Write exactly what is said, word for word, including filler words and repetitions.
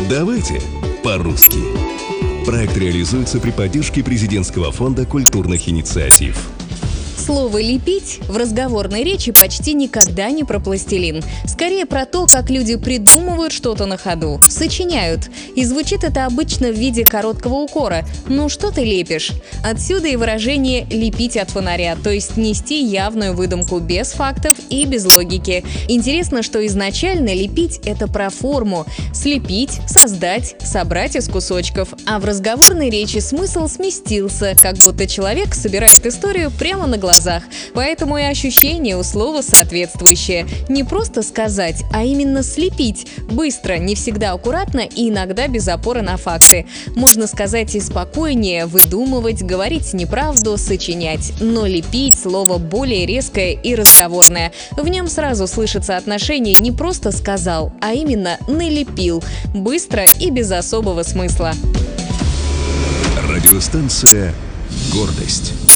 Давайте по-русски. Проект реализуется при поддержке Президентского фонда культурных инициатив. Слово «лепить» в разговорной речи почти никогда не про пластилин. Скорее про то, как люди придумывают что-то на ходу, сочиняют. И звучит это обычно в виде короткого укора. «Ну что ты лепишь?» Отсюда и выражение «лепить от фонаря», то есть нести явную выдумку без фактов и без логики. Интересно, что изначально лепить — это про форму. Слепить, создать, собрать из кусочков. А в разговорной речи смысл сместился, как будто человек собирает историю прямо на глазах. Поэтому и ощущение у слова соответствующее. Не просто сказать, а именно слепить. Быстро, не всегда аккуратно и иногда без опоры на факты. Можно сказать и спокойнее, выдумывать, говорить неправду, сочинять. Но лепить — слово более резкое и разговорное. В нем сразу слышится отношение не просто сказал, а именно налепил. Быстро и без особого смысла. Радиостанция «Гордость».